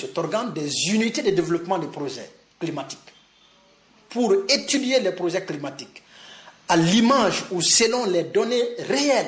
cet organe des unités de développement des projets climatiques pour étudier les projets climatiques à l'image ou selon les données réelles.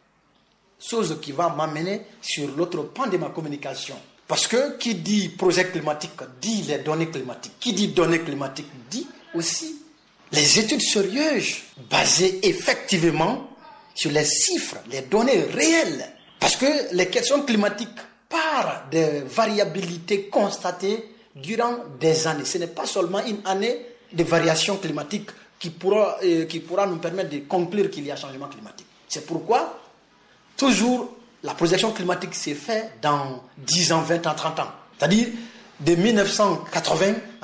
Chose qui va m'amener sur l'autre pan de ma communication. Parce que qui dit projet climatique dit les données climatiques. Qui dit données climatiques dit aussi les études sérieuses basées effectivement sur les chiffres, les données réelles. Parce que les questions climatiques partent des variabilités constatées durant des années. Ce n'est pas seulement une année de variation climatique qui pourra nous permettre de conclure qu'il y a changement climatique. C'est pourquoi toujours la projection climatique s'est faite dans 10 ans, 20 ans, 30 ans. C'est-à-dire de 1980 à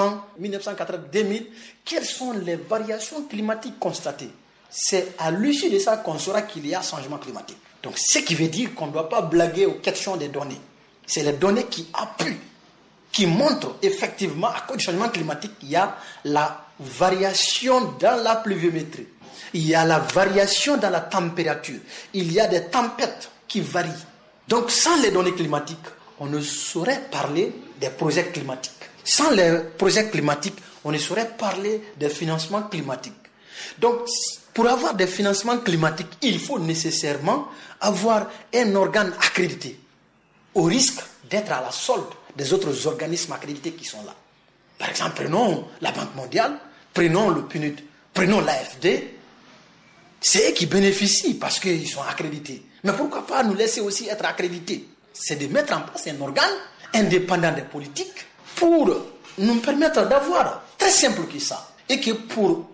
1980, 2000, quelles sont les variations climatiques constatées? C'est à l'issue de ça qu'on saura qu'il y a changement climatique. Donc, ce qui veut dire qu'on ne doit pas blaguer aux questions des données. C'est les données qui appuient, qui montrent effectivement, à cause du changement climatique, il y a la variation dans la pluviométrie. Il y a la variation dans la température. Il y a des tempêtes qui varient. Donc, sans les données climatiques, on ne saurait parler des projets climatiques. Sans les projets climatiques, on ne saurait parler des financements climatiques. Donc, pour avoir des financements climatiques, il faut nécessairement avoir un organe accrédité, au risque d'être à la solde des autres organismes accrédités qui sont là. Par exemple, prenons la Banque mondiale, prenons le PNUD, prenons l'AFD. C'est eux qui bénéficient parce qu'ils sont accrédités. Mais pourquoi pas nous laisser aussi être accrédités? C'est de mettre en place un organe indépendant des politiques pour nous permettre d'avoir, très simple que ça, et que pour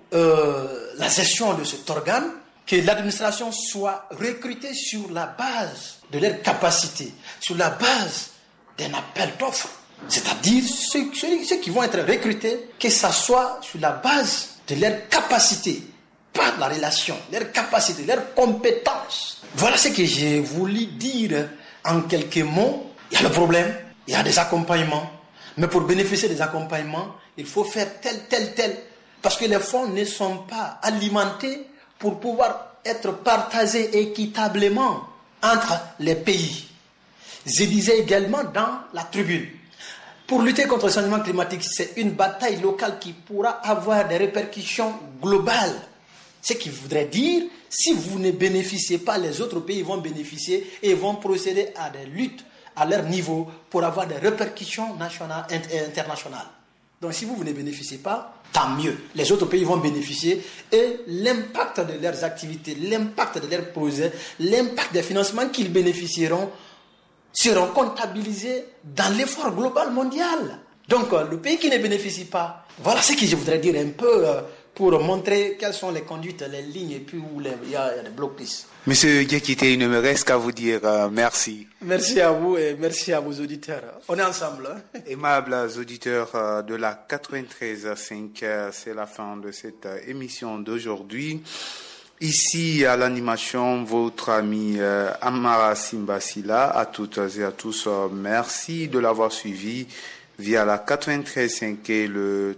la gestion de cet organe, que l'administration soit recrutée sur la base de leurs capacités, sur la base d'un appel d'offres. C'est-à-dire ceux qui vont être recrutés, que ça soit sur la base de leurs capacités, pas de la relation, leurs capacités, leurs compétences. Voilà ce que j'ai voulu dire en quelques mots. Il y a le problème, il y a des accompagnements. Mais pour bénéficier des accompagnements, il faut faire tel. Parce que les fonds ne sont pas alimentés pour pouvoir être partagés équitablement entre les pays. Je disais également dans la tribune, pour lutter contre le changement climatique, c'est une bataille locale qui pourra avoir des répercussions globales. Ce qui voudrait dire, si vous ne bénéficiez pas, les autres pays vont bénéficier et vont procéder à des luttes à leur niveau pour avoir des répercussions nationales et internationales. Donc si vous ne bénéficiez pas, tant mieux. Les autres pays vont bénéficier et l'impact de leurs activités, l'impact de leurs projets, l'impact des financements qu'ils bénéficieront seront comptabilisés dans l'effort global mondial. Donc le pays qui ne bénéficie pas, voilà ce que je voudrais dire un peu pour montrer quelles sont les conduites, les lignes et puis où il y a des blocs-pistes. Monsieur Diakité, il ne me reste qu'à vous dire merci. Merci à vous et merci à vos auditeurs. On est ensemble. Aimables auditeurs de la 93.5, c'est la fin de cette émission d'aujourd'hui. Ici à l'animation, votre ami Amara Simbasila. À toutes et à tous, merci de l'avoir suivi via la 93.5 et le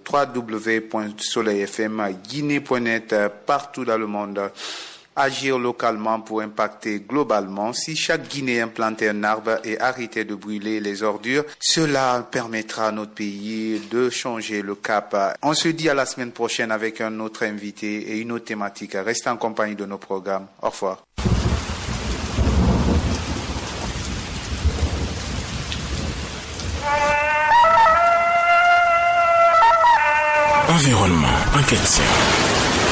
www.soleilfm.guinée.net partout dans le monde. Agir localement pour impacter globalement. Si chaque Guinéen plantait un arbre et arrêtait de brûler les ordures, cela permettra à notre pays de changer le cap. On se dit à la semaine prochaine avec un autre invité et une autre thématique. Restez en compagnie de nos programmes. Au revoir. Environnement en question.